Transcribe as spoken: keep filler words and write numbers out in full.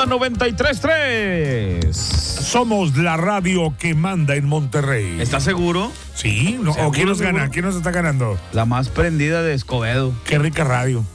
Manda noventa y tres punto tres. Somos la radio que manda en Monterrey. ¿Estás seguro? Sí, no, ¿o quién nos gana? ¿Quién nos está ganando? La más prendida de Escobedo. Qué rica radio.